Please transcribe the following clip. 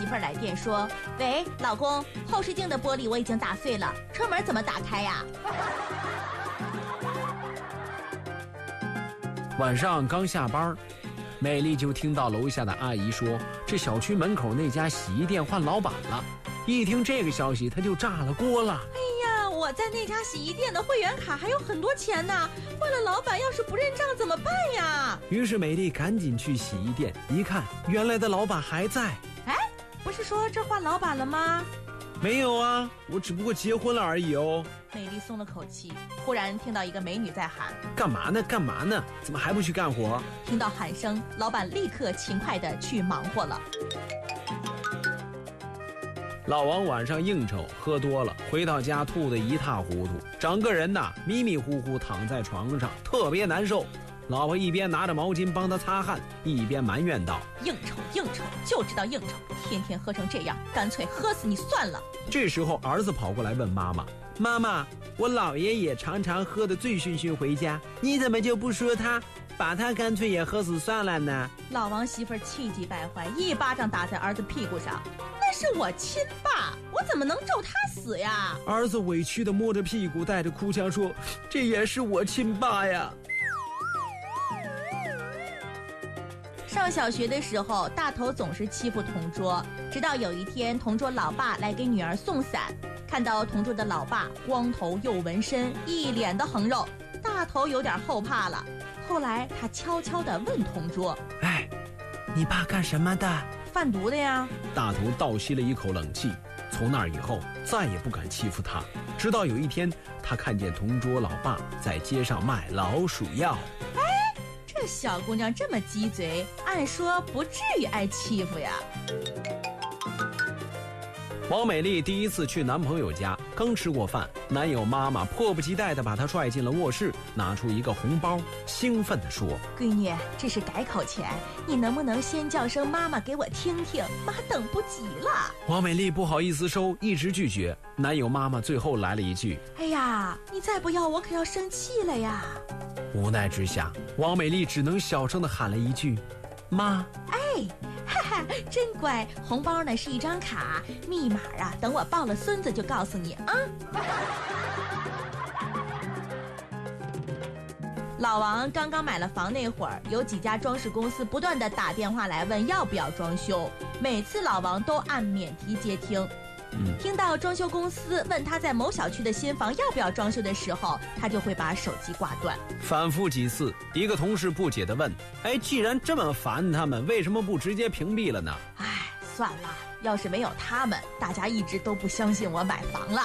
妇来电说：“喂，老公，后视镜的玻璃我已经打碎了，车门怎么打开呀？” 晚上刚下班，美丽就听到楼下的阿姨说，这小区门口那家洗衣店换老板了。一听这个消息，她就炸了锅了。 哎呀，我在那家洗衣店的会员卡还有很多钱呢，换了老板要是不认账怎么办呀？ 于是美丽赶紧去洗衣店一看，原来的老板还在。 哎，不是说这换老板了吗？ 没有啊，我只不过结婚了而已哦。 美丽松了口气，忽然听到一个美女在喊：“ 干嘛呢？干嘛呢？怎么还不去干活？” 听到喊声，老板立刻勤快地去忙活了。 老王晚上应酬喝多了，回到家吐得一塌糊涂，整个人呐迷迷糊糊躺在床上，特别难受。老婆一边拿着毛巾帮他擦汗，一边埋怨道：“ 应酬就知道应酬，天天喝成这样，干脆喝死你算了。” 这时候儿子跑过来问妈妈：“妈妈，我姥爷也常常喝得醉醺醺回家，你怎么就不说他，把他干脆也喝死算了呢？” 老王媳妇气急败坏，一巴掌打在儿子屁股上：“那是我亲爸，我怎么能咒他死呀？” 儿子委屈地摸着屁股，带着哭腔说：“这也是我亲爸呀。” 上小学的时候，大头总是欺负同桌，直到有一天，同桌老爸来给女儿送伞，看到同桌的老爸光头又纹身，一脸的横肉，大头有点后怕了。后来他悄悄地问同桌：“ 哎，你爸干什么的？”“ 贩毒的呀。” 大头倒吸了一口冷气，从那以后再也不敢欺负他。直到有一天，他看见同桌老爸在街上卖老鼠药。 这小姑娘这么鸡嘴，按说不至于挨欺负呀。 王美丽第一次去男朋友家，刚吃过饭，男友妈妈迫不及待地把她拽进了卧室，拿出一个红包，兴奋地说：“ 闺女，这是改口钱，你能不能先叫声妈妈给我听听？妈等不及了。” 王美丽不好意思收，一直拒绝。男友妈妈最后来了一句：“ 哎呀，你再不要我可要生气了呀！” 无奈之下，王美丽只能小声地喊了一句：“妈。” 哎，哈哈，真乖！红包呢是一张卡，密码啊，等我抱了孙子就告诉你啊。老王刚刚买了房那会儿，有几家装饰公司不断地打电话来问要不要装修，每次老王都按免提接听。听到装修公司问他在某小区的新房要不要装修的时候，他就会把手机挂断。 反复几次，一个同事不解地问：“哎，既然这么烦他们，为什么不直接屏蔽了呢？” 哎，算了，要是没有他们，大家一直都不相信我买房了。